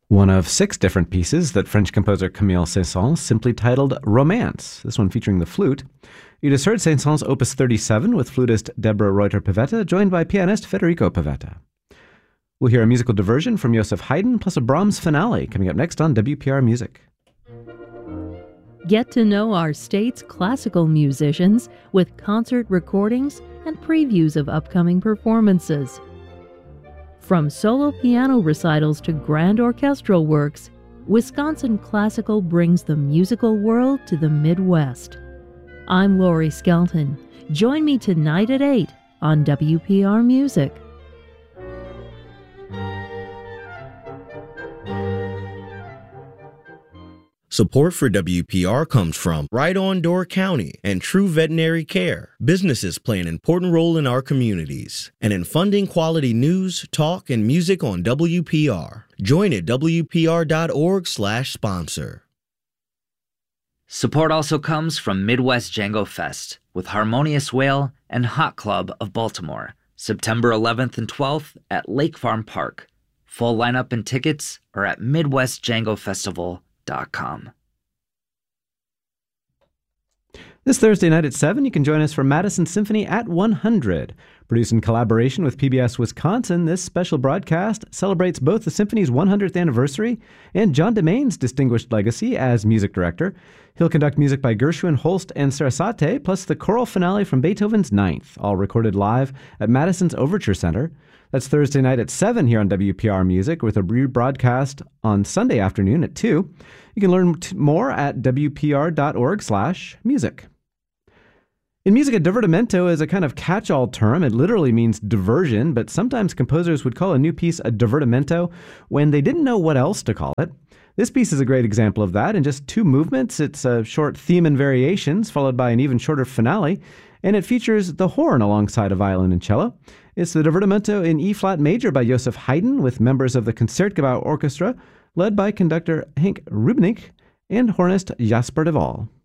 One of 6 different pieces that French composer Camille Saint-Saëns simply titled Romance, this one featuring the flute. You just heard Saint-Saëns' Opus 37 with flutist Deborah Reuter-Pivetta, joined by pianist Federico Pivetta. We'll hear a musical diversion from Joseph Haydn, plus a Brahms finale coming up next on WPR Music. Get to know our state's classical musicians with concert recordings and previews of upcoming performances. From solo piano recitals to grand orchestral works, Wisconsin Classical brings the musical world to the Midwest. I'm Lori Skelton. Join me tonight at 8 on WPR Music. Support for WPR comes from Right On Door County and True Veterinary Care. Businesses play an important role in our communities and in funding quality news, talk, and music on WPR. Join at WPR.org/sponsor. Support also comes from Midwest Django Fest with Harmonious Whale and Hot Club of Baltimore, September 11th and 12th at Lake Farm Park. Full lineup and tickets are at MidwestDjangoFestival.com. This Thursday night at 7, you can join us for Madison Symphony at 100. Produced in collaboration with PBS Wisconsin, this special broadcast celebrates both the Symphony's 100th anniversary and John DeMain's distinguished legacy as music director. He'll conduct music by Gershwin, Holst, and Sarasate, plus the choral finale from Beethoven's Ninth, all recorded live at Madison's Overture Center. That's Thursday night at 7 here on WPR Music, with a rebroadcast on Sunday afternoon at 2. You can learn more at WPR.org/music. In music, a divertimento is a kind of catch-all term. It literally means diversion, but sometimes composers would call a new piece a divertimento when they didn't know what else to call it. This piece is a great example of that. In just 2 movements, it's a short theme and variations, followed by an even shorter finale, and it features the horn alongside a violin and cello. It's the divertimento in E-flat major by Joseph Haydn, with members of the Concertgebouw Orchestra, led by conductor Henk Rubnik and hornist Jasper de Waal.